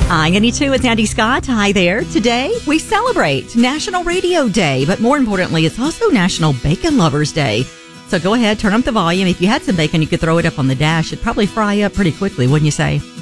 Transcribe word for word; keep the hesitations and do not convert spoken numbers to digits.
Hi, Annie too. It's Andy Scott. Hi there. Today, we celebrate National Radio Day, but more importantly, it's also National Bacon Lovers Day. So go ahead, turn up the volume. If you had some bacon, you could throw it up on the dash. It'd probably fry up pretty quickly, wouldn't you say?